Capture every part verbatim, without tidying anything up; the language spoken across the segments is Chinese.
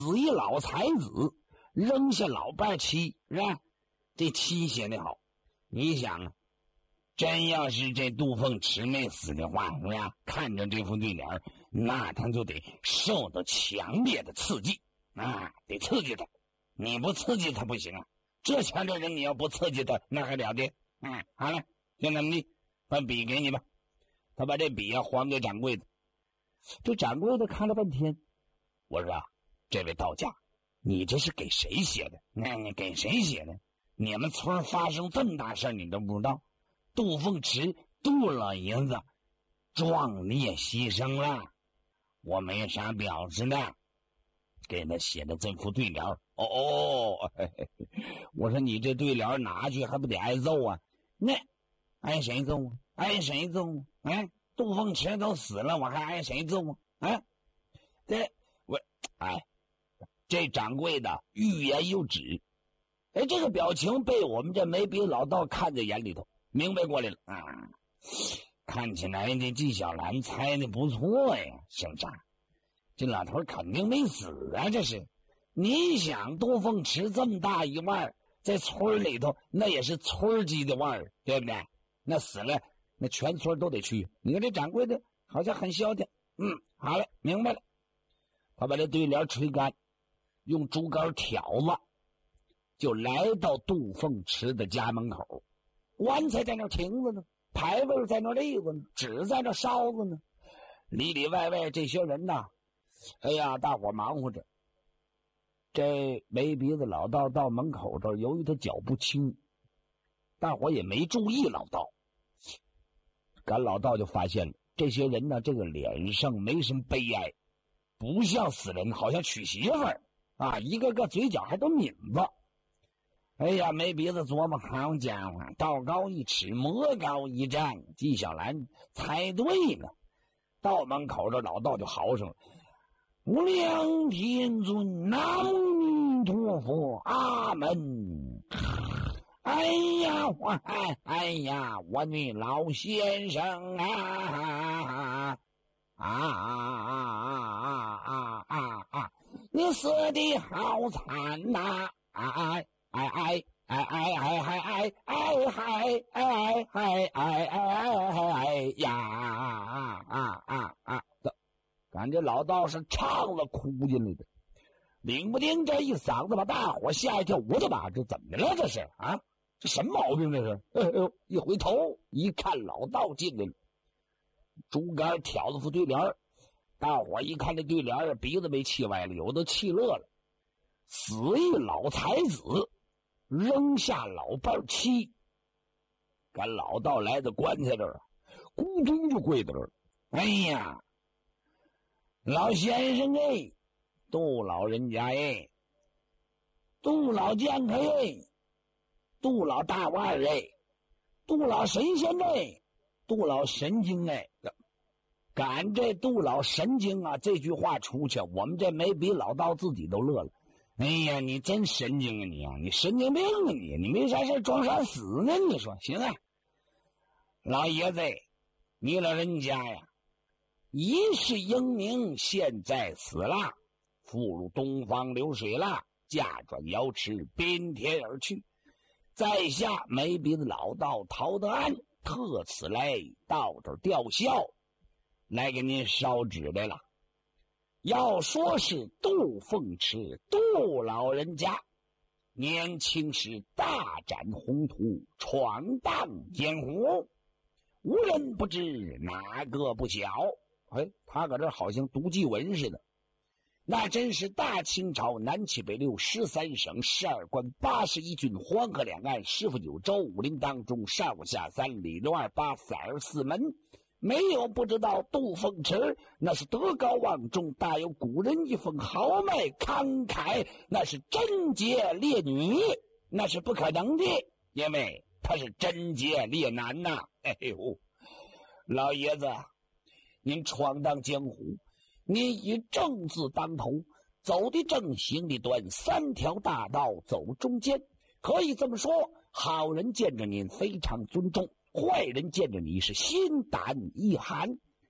死一老才子，扔下老伴妻，是吧？这妻写得好。你想啊，真要是这杜凤池没死的话，是吧？看着这副对联，那他就得受到强烈的刺激啊，得刺激他。你不刺激他不行啊！这强的人，你要不刺激他，那还了得？嗯，好了，就那么地，把笔给你吧。他把这笔啊还给掌柜的。这掌柜的看了半天，我说啊，这位道家，你这是给谁写的？那你给谁写的？你们村发生这么大事你都不知道？杜凤池杜老爷子壮烈牺牲了，我没啥表示的，给他写的这副对联。哦哦，嘿嘿，我说你这对联拿去还不得挨揍啊？那挨谁揍啊？挨谁揍啊？哎，杜凤池都死了，我还挨谁揍啊？哎，这我哎，这掌柜的欲言又止。哎，这个表情被我们这没鼻老道看在眼里头，明白过来了啊！看起来这纪晓岚猜的不错呀，姓张，这老头肯定没死啊！这是，你想杜凤池这么大一腕，在村里头那也是村级的腕儿，对不对？那死了，那全村都得去。你看这掌柜的好像很消停，嗯，好了，明白了。他把这对联吹干，用竹竿挑子，就来到杜凤池的家门口。棺材在那停着呢，牌位在那立着呢，纸在那烧着呢，里里外外这些人呐，哎呀，大伙忙活着。这没鼻子老道到门口这儿，由于他脚不轻，大伙也没注意老道。赶老道就发现了，这些人呢，这个脸上没什么悲哀，不像死人，好像娶媳妇儿啊，一个个嘴角还都抿着。哎呀，没鼻子琢磨，好家伙，道高一尺，魔高一丈，纪晓岚猜对了。到门口这老道就嚎上了：无量天尊，南无陀佛，阿门。哎呀，我哎哎呀，我的老先生啊啊啊啊啊啊！你死的好惨呐！哎哎哎哎哎哎哎哎哎哎哎哎哎哎呀啊啊啊啊！感觉老道是唱了哭进来的，领不丁这一嗓子把大伙吓一跳。我的妈，这怎么了？这是啊？这什么毛病？这是？哎呦！一回头一看，老道进来了，竹竿挑着副对联，大伙一看这对联，鼻子被气歪了，有的气乐了。死一老才子，扔下老伴妻。赶老道来到棺材这儿，咕咚就跪在这儿。哎呀，老先生哎，杜老人家哎，杜老剑客哎，杜老大腕哎，杜老神仙哎，杜老神经哎，赶这杜老神经啊这句话出去，我们这没比老道自己都乐了。哎呀，你真神经啊你啊，你神经病啊你，你没啥事装啥死呢？你说行啊，老爷子，你老人家呀，一世英名现在死了，赴入东方流水了，驾转瑶池宾天而去。在下没鼻子老道陶德安特此来到这儿吊孝，来给您烧纸来了。要说是杜凤池杜老人家，年轻时大展宏图，闯荡江湖，无人不知，哪个不晓？哎，他搁这好像读祭文似的。那真是大清朝南七北六十三省十二关八十一郡，黄河两岸十府九州，武林当中上下三里六二八四二四门，没有不知道杜凤池那是德高望重，大有古人一封豪迈慷慨，那是贞洁烈女，那是不可能的，因为他是贞洁烈男呐、啊。哎呦，老爷子，您闯荡江湖，您以正字当头，走的正，行的端，三条大道走中间。可以这么说，好人见着您非常尊重，坏人见着你是心胆一寒。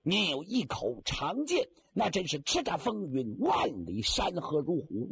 您有一口长剑，那真是叱咤风云，万里山河如虎。